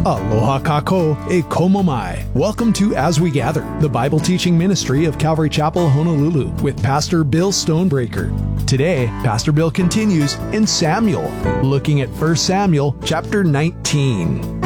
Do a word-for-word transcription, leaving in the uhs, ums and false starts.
Aloha kako e komo mai. Welcome to As We Gather, the Bible teaching ministry of Calvary Chapel, Honolulu, with Pastor Bill Stonebreaker. Today, Pastor Bill continues in Samuel, looking at First Samuel chapter nineteen.